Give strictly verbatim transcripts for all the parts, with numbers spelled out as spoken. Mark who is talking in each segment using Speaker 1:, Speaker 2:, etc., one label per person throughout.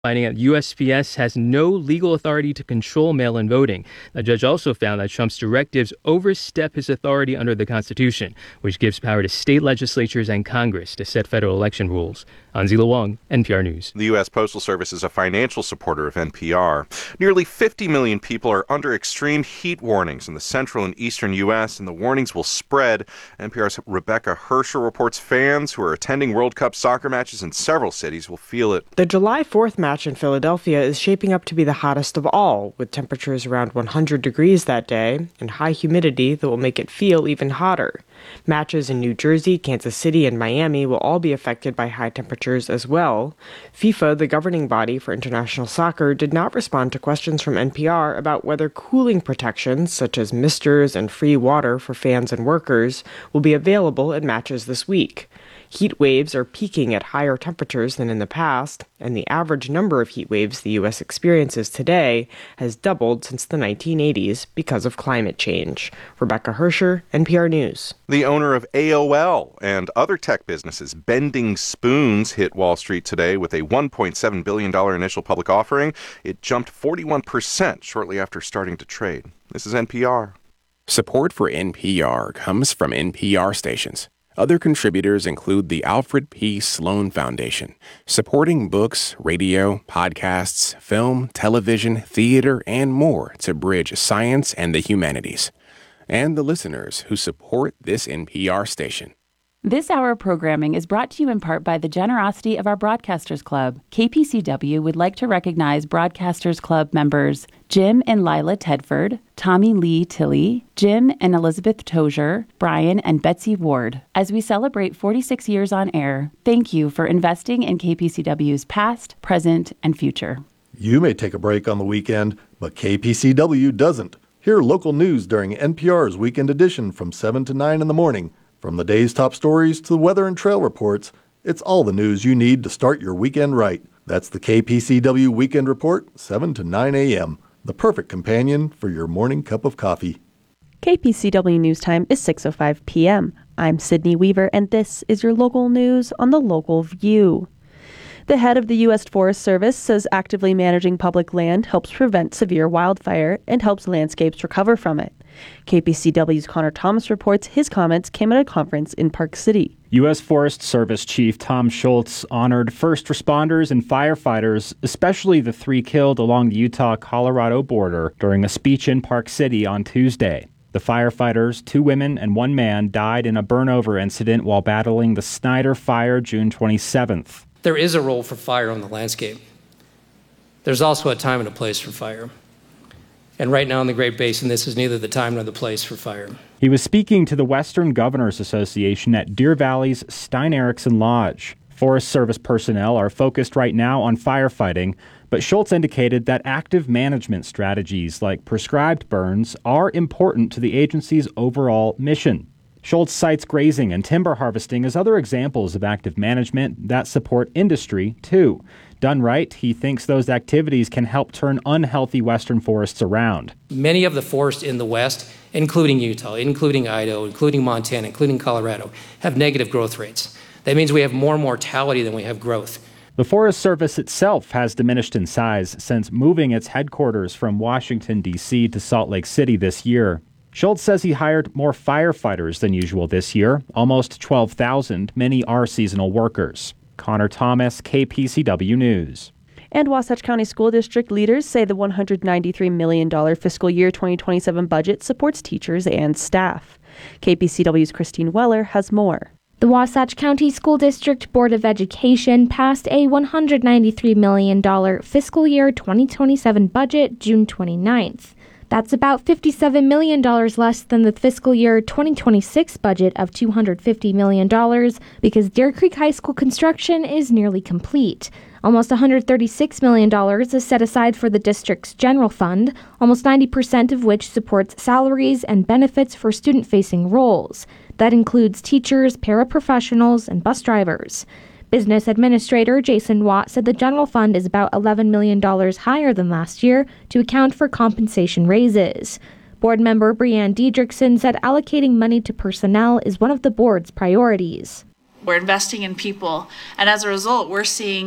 Speaker 1: finding out U S P S has no legal authority to control mail-in voting. The judge also found that Trump's directives overstep his authority under the Constitution, which gives power to state legislatures and Congress to set federal election rules. Anzila Wang, N P R News.
Speaker 2: The U S Postal Service is a financial supporter of N P R. Nearly fifty million people are under extreme heat warnings in the central and eastern U S, and the warnings will spread. N P R's Rebecca Hersher reports fans who are attending World Cup soccer matches in several cities will feel it.
Speaker 3: The July fourth match in Philadelphia is shaping up to be the hottest of all, with temperatures around one hundred degrees that day and high humidity that will make it feel even hotter. Matches in New Jersey, Kansas City, and Miami will all be affected by high temperatures as well. FIFA, the governing body for international soccer, did not respond to questions from N P R about whether cooling protections, such as misters and free water for fans and workers, will be available at matches this week. Heat waves are peaking at higher temperatures than in the past, and the average number of heat waves the U S experiences today has doubled since the nineteen eighties because of climate change. Rebecca Hersher, N P R News.
Speaker 2: The owner of A O L and other tech businesses, Bending Spoons, hit Wall Street today with a one point seven billion dollars initial public offering. It jumped forty-one percent shortly after starting to trade. This is N P R.
Speaker 4: Support for N P R comes from N P R stations. Other contributors include the Alfred P. Sloan Foundation, supporting books, radio, podcasts, film, television, theater, and more to bridge science and the humanities. And the listeners who support this N P R station.
Speaker 5: This hour of programming is brought to you in part by the generosity of our Broadcasters Club. K P C W would like to recognize Broadcasters Club members Jim and Lila Tedford, Tommy Lee Tilley, Jim and Elizabeth Tozier, Brian and Betsy Ward. As we celebrate forty-six years on air, thank you for investing in K P C W's past, present, and future.
Speaker 6: You may take a break on the weekend, but K P C W doesn't. Hear local news during N P R's Weekend Edition from seven to nine in the morning. From the day's top stories to the weather and trail reports, it's all the news you need to start your weekend right. That's the K P C W Weekend Report, seven to nine a.m., the perfect companion for your morning cup of coffee.
Speaker 7: K P C W News Time is six oh five p.m. I'm Sydney Weaver, and this is your local news on the Local View. The head of the U S Forest Service says actively managing public land helps prevent severe wildfire and helps landscapes recover from it. K P C W's Connor Thomas reports his comments came at a conference in Park City.
Speaker 8: U S Forest Service Chief Tom Schultz honored first responders and firefighters, especially the three killed along the Utah-Colorado border, during a speech in Park City on Tuesday. The firefighters, two women and one man, died in a burnover incident while battling the Snyder Fire June twenty-seventh.
Speaker 9: There is a role for fire on the landscape. There's also a time and a place for fire. And right now in the Great Basin, this is neither the time nor the place for fire.
Speaker 8: He was speaking to the Western Governors Association at Deer Valley's Stein Erikson Lodge. Forest Service personnel are focused right now on firefighting, but Schultz indicated that active management strategies like prescribed burns are important to the agency's overall mission. Schultz cites grazing and timber harvesting as other examples of active management that support industry, too. Done right, he thinks those activities can help turn unhealthy western forests around.
Speaker 9: Many of the forests in the West, including Utah, including Idaho, including Montana, including Colorado, have negative growth rates. That means we have more mortality than we have growth.
Speaker 8: The Forest Service itself has diminished in size since moving its headquarters from Washington, D C to Salt Lake City this year. Schultz says he hired more firefighters than usual this year, almost twelve thousand. Many are seasonal workers. Connor Thomas, K P C W News.
Speaker 7: And Wasatch County School District leaders say the one hundred ninety-three million dollars fiscal year twenty twenty-seven budget supports teachers and staff. K P C W's Christine Weller has more.
Speaker 10: The Wasatch County School District Board of Education passed a one hundred ninety-three million dollars fiscal year twenty twenty-seven budget June twenty-ninth. That's about fifty-seven million dollars less than the fiscal year twenty twenty-six budget of two hundred fifty million dollars because Deer Creek High School construction is nearly complete. Almost one hundred thirty-six million dollars is set aside for the district's general fund, almost ninety percent of which supports salaries and benefits for student-facing roles. That includes teachers, paraprofessionals, and bus drivers. Business Administrator Jason Watt said the general fund is about eleven million dollars higher than last year to account for compensation raises. Board member Breanne Diedrichson said allocating money to personnel is one of the board's priorities.
Speaker 11: We're investing in people, and as a result, we're seeing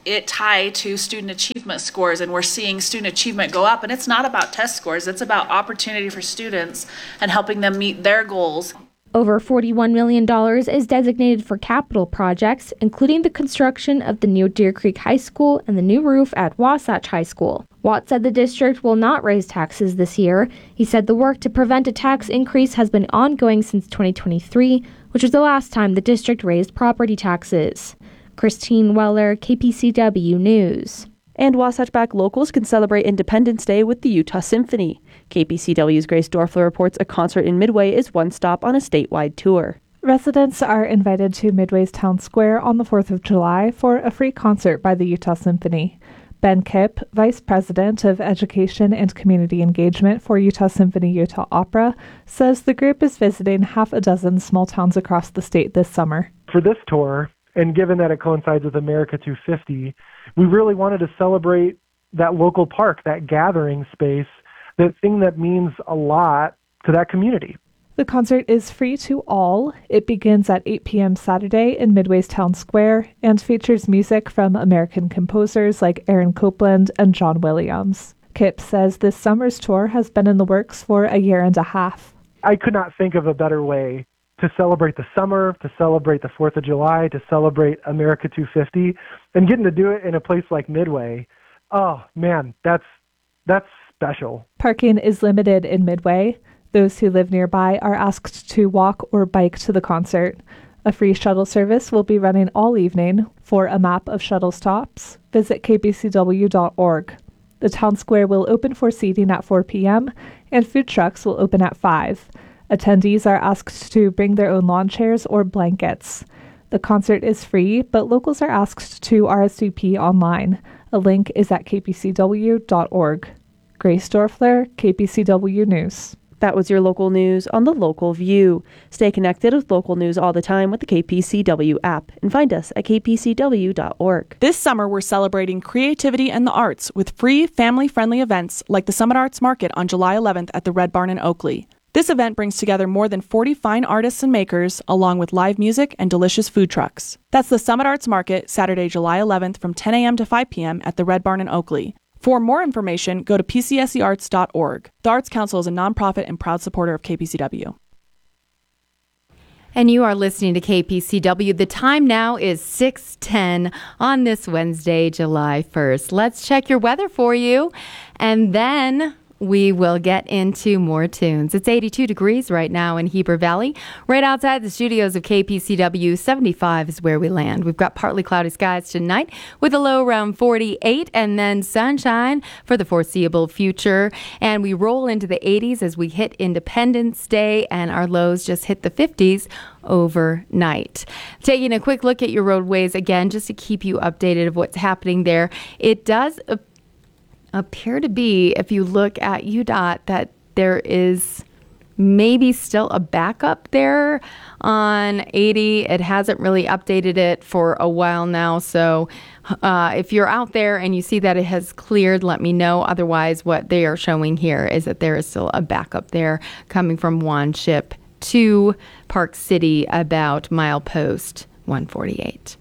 Speaker 11: it tie to student achievement scores, and we're seeing student achievement go up. And it's not about test scores, it's about opportunity for students and helping them meet their goals.
Speaker 10: Over forty-one million dollars is designated for capital projects, including the construction of the new Deer Creek High School and the new roof at Wasatch High School. Watt said the district will not raise taxes this year. He said the work to prevent a tax increase has been ongoing since twenty twenty-three, which was the last time the district raised property taxes. Christine Weller, K P C W News.
Speaker 7: And Wasatch-backed locals can celebrate Independence Day with the Utah Symphony. K P C W's Grace Dorfler reports a concert in Midway is one stop on a statewide tour.
Speaker 12: Residents are invited to Midway's Town Square on the fourth of July for a free concert by the Utah Symphony. Ben Kipp, Vice President of Education and Community Engagement for Utah Symphony Utah Opera, says the group is visiting half a dozen small towns across the state this summer.
Speaker 13: For this tour, and given that it coincides with America two fifty, we really wanted to celebrate that local park, that gathering space, that thing that means a lot to that community.
Speaker 12: The concert is free to all. It begins at eight p.m. Saturday in Midway's Town Square and features music from American composers like Aaron Copland and John Williams. Kipp says this summer's tour has been in the works for a year and a half.
Speaker 13: I could not think of a better way to celebrate the summer, to celebrate the fourth of July, to celebrate America two fifty, and getting to do it in a place like Midway. Oh, man, that's that's special.
Speaker 12: Parking is limited in Midway. Those who live nearby are asked to walk or bike to the concert. A free shuttle service will be running all evening. For a map of shuttle stops, visit k b c w dot org. The town square will open for seating at four p.m. and food trucks will open at five. Attendees are asked to bring their own lawn chairs or blankets. The concert is free, but locals are asked to R S V P online. A link is at k b c w dot org. Grace Dorfler, K P C W News.
Speaker 7: That was your local news on the Local View. Stay connected with local news all the time with the K P C W app and find us at k p c w dot org.
Speaker 14: This summer, we're celebrating creativity and the arts with free, family-friendly events like the Summit Arts Market on July eleventh at the Red Barn in Oakley. This event brings together more than forty fine artists and makers, along with live music and delicious food trucks. That's the Summit Arts Market, Saturday, July eleventh from ten a.m. to five p.m. at the Red Barn in Oakley. For more information, go to p c s e arts dot org. The Arts Council is a nonprofit and proud supporter of K P C W.
Speaker 15: And you are listening to K P C W. The time now is six ten on this Wednesday, July first. Let's check your weather for you, and then we will get into more tunes. It's eighty-two degrees right now in Heber Valley. Right outside the studios of K P C W, seventy-five is where we land. We've got partly cloudy skies tonight with a low around forty-eight and then sunshine for the foreseeable future. And we roll into the eighties as we hit Independence Day, and our lows just hit the fifties overnight. Taking a quick look at your roadways again, just to keep you updated of what's happening there. It does appear appear to be, if you look at U D O T, that there is maybe still a backup there on eighty. It hasn't really updated it for a while now, so uh, if you're out there and you see that it has cleared, let me know. Otherwise, what they are showing here is that there is still a backup there coming from Wanship to Park City about milepost one forty-eight.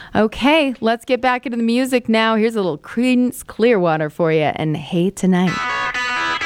Speaker 15: Okay, let's get back into the music now. Here's a little Creedence Clearwater for you, and Hey Tonight.